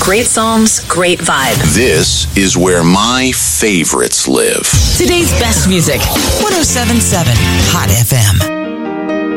Great songs, great vibe. This is where my favorites live. Today's best music. 107.7 Hot FM.